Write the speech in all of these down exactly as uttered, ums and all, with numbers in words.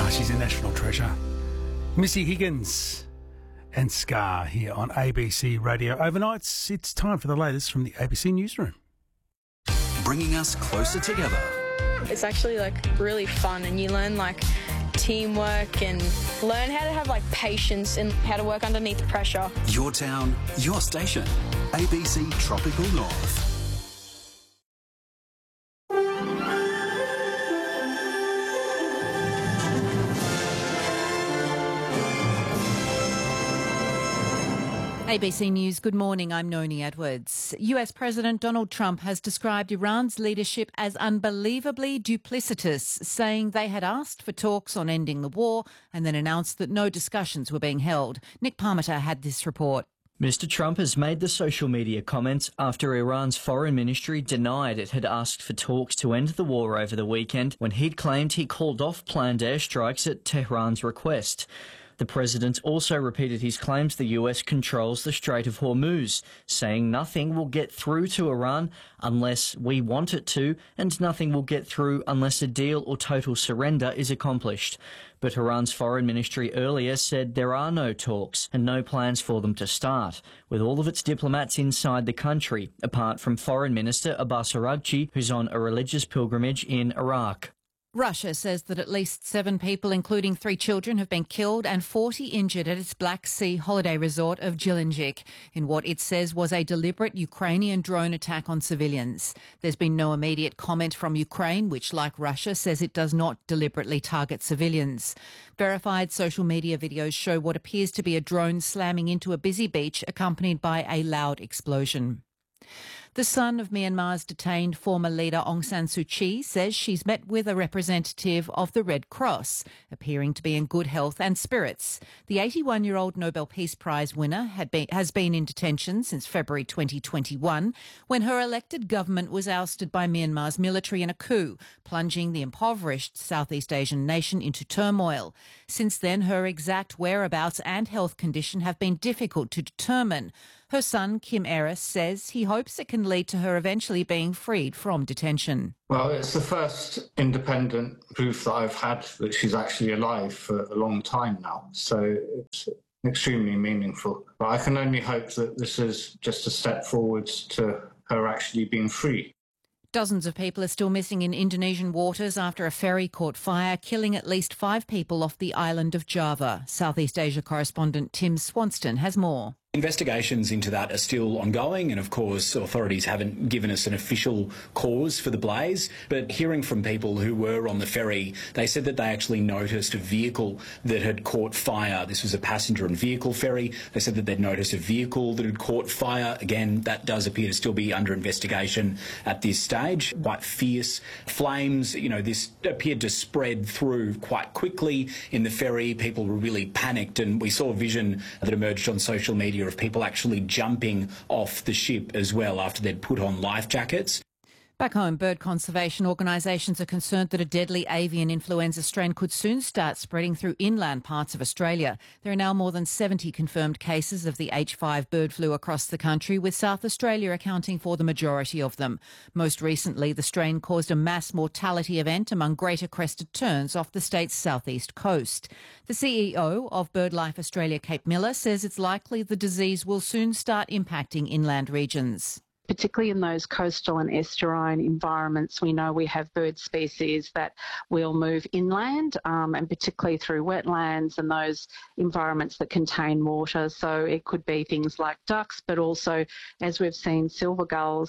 she's a national treasure. Missy Higgins and Scar here on A B C Radio. Overnights, it's time for the latest from the A B C Newsroom. Bringing us closer together. It's actually like really fun, and you learn like teamwork and learn how to have like patience and how to work underneath pressure. Your town, your station. A B C Tropical North. A B C News, good morning, I'm Noni Edwards. U S President Donald Trump has described Iran's leadership as unbelievably duplicitous, saying they had asked for talks on ending the war and then announced that no discussions were being held. Nick Parmiter had this report. Mister Trump has made the social media comments after Iran's foreign ministry denied it had asked for talks to end the war over the weekend when he'd claimed he called off planned airstrikes at Tehran's request. The president also repeated his claims the U S controls the Strait of Hormuz, saying nothing will get through to Iran unless we want it to, and nothing will get through unless a deal or total surrender is accomplished. But Iran's foreign ministry earlier said there are no talks and no plans for them to start, with all of its diplomats inside the country, apart from Foreign Minister Abbas Araghchi, who's on a religious pilgrimage in Iraq. Russia says that at least seven people, including three children, have been killed and forty injured at its Black Sea holiday resort of Gelendzhik in what it says was a deliberate Ukrainian drone attack on civilians. There's been no immediate comment from Ukraine, which, like Russia, says it does not deliberately target civilians. Verified social media videos show what appears to be a drone slamming into a busy beach, accompanied by a loud explosion. The son of Myanmar's detained former leader Aung San Suu Kyi says she's met with a representative of the Red Cross, appearing to be in good health and spirits. The eighty-one-year-old Nobel Peace Prize winner had been, has been in detention since February twenty twenty-one, when her elected government was ousted by Myanmar's military in a coup, plunging the impoverished Southeast Asian nation into turmoil. Since then, her exact whereabouts and health condition have been difficult to determine. Her son, Kim Eris, says he hopes it can lead to her eventually being freed from detention. Well, it's the first independent proof that I've had that she's actually alive for a long time now. So it's extremely meaningful. But I can only hope that this is just a step forwards to her actually being free. Dozens of people are still missing in Indonesian waters after a ferry caught fire, killing at least five people off the island of Java. Southeast Asia correspondent Tim Swanston has more. Investigations into that are still ongoing, and of course authorities haven't given us an official cause for the blaze, but hearing from people who were on the ferry, they said that they actually noticed a vehicle that had caught fire. This was a passenger and vehicle ferry. They said that they'd noticed a vehicle that had caught fire. Again, that does appear to still be under investigation at this stage. Quite fierce flames, you know, this appeared to spread through quite quickly in the ferry. People were really panicked, and we saw a vision that emerged on social media of people actually jumping off the ship as well after they'd put on life jackets. Back home, bird conservation organisations are concerned that a deadly avian influenza strain could soon start spreading through inland parts of Australia. There are now more than seventy confirmed cases of the H five bird flu across the country, with South Australia accounting for the majority of them. Most recently, the strain caused a mass mortality event among greater crested terns off the state's southeast coast. The C E O of BirdLife Australia, Kate Miller, says it's likely the disease will soon start impacting inland regions. Particularly in those coastal and estuarine environments, we know we have bird species that will move inland, um, and particularly through wetlands and those environments that contain water. So it could be things like ducks, but also, as we've seen, silver gulls.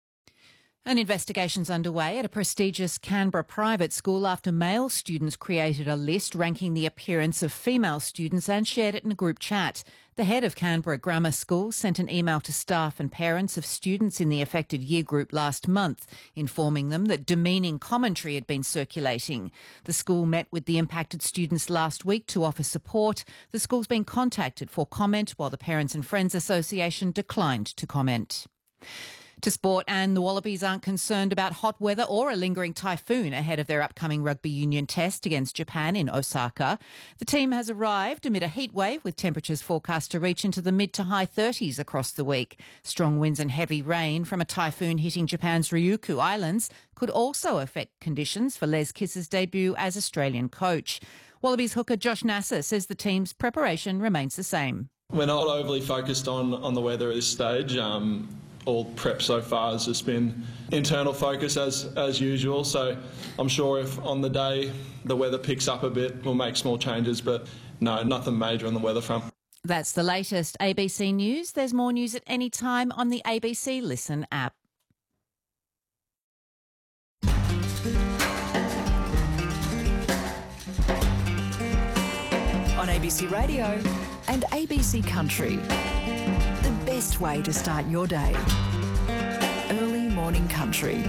An investigation's underway at a prestigious Canberra private school after male students created a list ranking the appearance of female students and shared it in a group chat. The head of Canberra Grammar School sent an email to staff and parents of students in the affected year group last month, informing them that demeaning commentary had been circulating. The school met with the impacted students last week to offer support. The school's been contacted for comment, while the Parents and Friends Association declined to comment. To sport, and the Wallabies aren't concerned about hot weather or a lingering typhoon ahead of their upcoming rugby union test against Japan in Osaka. The team has arrived amid a heat wave, with temperatures forecast to reach into the mid to high thirties across the week. Strong winds and heavy rain from a typhoon hitting Japan's Ryukyu Islands could also affect conditions for Les Kiss's debut as Australian coach. Wallabies hooker Josh Nasser says the team's preparation remains the same. We're not overly focused on, on the weather at this stage. Um, all prep so far has just been internal focus as, as usual. So I'm sure if on the day the weather picks up a bit, we'll make small changes. But no, nothing major on the weather front. That's the latest A B C News. There's more news at any time on the A B C Listen app. On A B C Radio and A B C Country. The best way to start your day. Early morning country.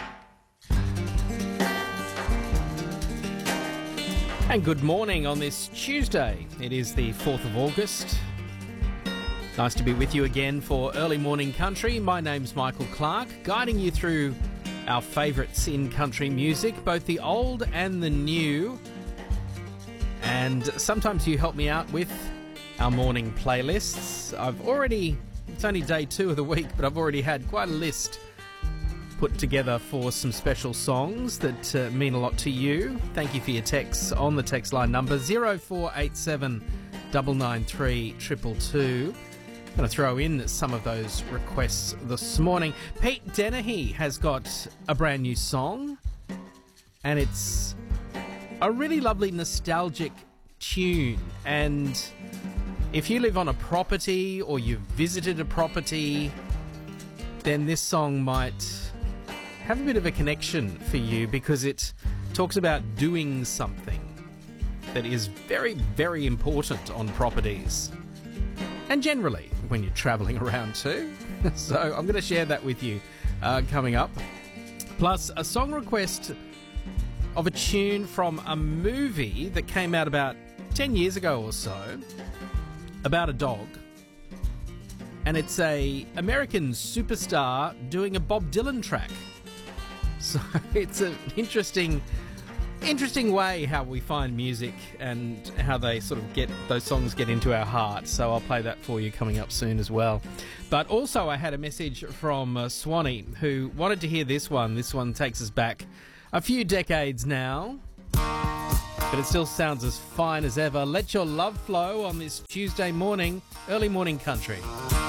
And good morning on this Tuesday. It is the fourth of August. Nice to be with you again for Early Morning Country. My name's Michael Clark, guiding you through our favourites in country music, both the old and the new. And sometimes you help me out with our morning playlists. I've already, it's only day two of the week, but I've already had quite a list put together for some special songs that uh, mean a lot to you. Thank you for your texts on the text line number zero four eight seven nine nine three two two two. I'm going to throw in some of those requests this morning. Pete Dennehy has got a brand new song, and it's a really lovely nostalgic tune. And if you live on a property or you've visited a property, then this song might have a bit of a connection for you, because it talks about doing something that is very, very important on properties, and generally when you're travelling around too. So I'm going to share that with you uh, coming up. Plus a song request of a tune from a movie that came out about ten years ago or so, about a dog. And it's a American superstar doing a Bob Dylan track. So it's an interesting, interesting way how we find music and how they sort of get, those songs get into our hearts. So I'll play that for you coming up soon as well. But also I had a message from uh, Swanee, who wanted to hear this one. This one takes us back a few decades now, but it still sounds as fine as ever. Let Your Love Flow on this Tuesday morning, Early Morning Country.